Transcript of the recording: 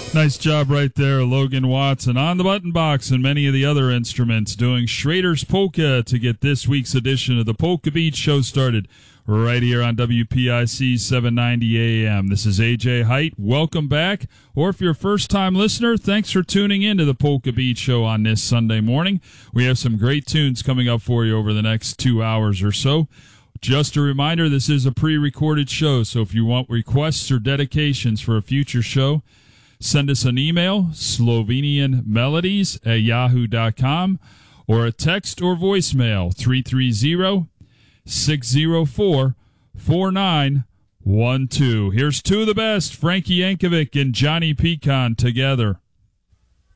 Nice job right there, Logan Watson, on the button box and many of the other instruments, doing Schrader's Polka to get this week's edition of the Polka Beat Show started right here on WPIC 790 AM. This is AJ Height. Welcome back. Or if you're a first-time listener, thanks for tuning in to the Polka Beat Show on this Sunday morning. We have some great tunes coming up for you over the next 2 hours or so. Just a reminder, this is a pre-recorded show, so if you want requests or dedications for a future show, send us an email, slovenianmelodies@yahoo.com, or a text or voicemail, 330-604-4912. Here's two of the best, Frankie Yankovic and Johnny Pecan together.